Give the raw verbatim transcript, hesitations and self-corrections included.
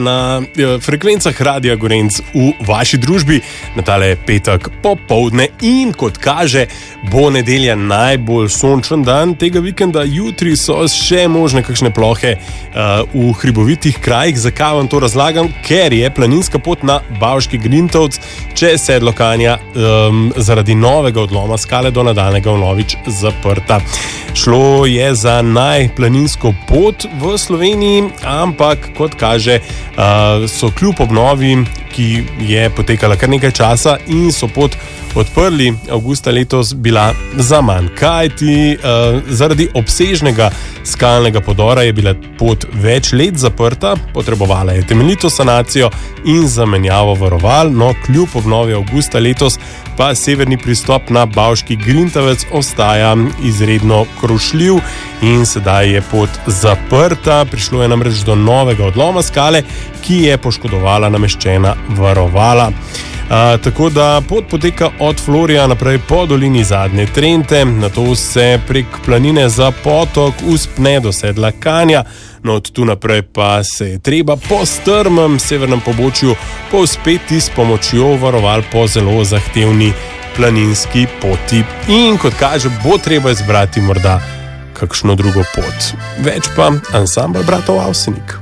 Na frekvencah Radia Gorenc v vaši družbi na tale petek popoldne in kot kaže, bo nedelja najbolj sončen dan tega vikenda. Jutri so še možne kakšne plohe uh, v hribovitih krajih. Zakaj vam to razlagam? Ker je planinska pot na Bavški Grintovec čez sedlo Kanja um, zaradi novega odloma skale do nadaljnjega vnovič zaprta. Šlo je za najplaninsko pot v Sloveniji, ampak kot kaže, Uh, so kljub obnovi, ki je potekala kar nekaj časa in so pot odprli avgusta letos, bila za manj. Kajti uh, zaradi obsežnega skalnega podora je bila pot več let zaprta, potrebovala je temeljito sanacijo in zamenjavo varoval, no kljub obnovi avgusta letos pa severni pristop na Bavški Grintovec ostaja izredno krušljiv in sedaj je pot zaprta. Prišlo je namreč do novega odloma skale, ki je poškodovala nameščena varovala. Uh, tako da pot poteka od Florija naprej po dolini Zadnje Trente, nato se prek planine za potok uspne do sedla Kanja, no od tu naprej pa se je treba po strmem severnem pobočju povzpeti s pomočjo varoval po zelo zahtevni planinski poti. In kot kaže, bo treba izbrati morda kakšno drugo pot. Več pa ansambel bratov Avsenik.